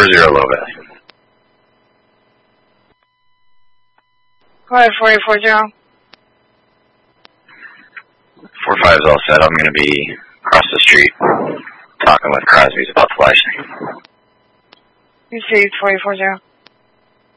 440 low val. Go ahead, 4840. 45's all set. I'm going to be across the street talking with Crosby's about flashing. You see 4840.